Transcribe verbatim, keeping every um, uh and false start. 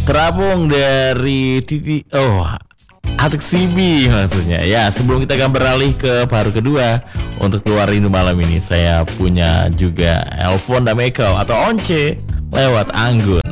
terapung dari Titi. Oh, Atik Sibi maksudnya. Ya, sebelum kita akan beralih ke paru kedua untuk keluar rindu malam ini, saya punya juga Elfon Dameko atau Once lewat Anggun.